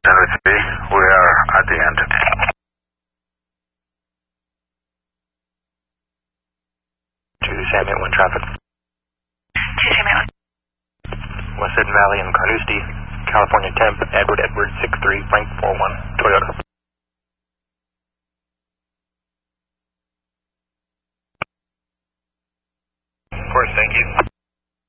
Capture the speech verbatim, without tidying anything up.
Tennessee, we are at the end. To San Manuel traffic. To San Manuel. West Hidden Valley and Carnoustie, California temp, Edward Edward six three, Frank four one, Toyota. Of course, thank you.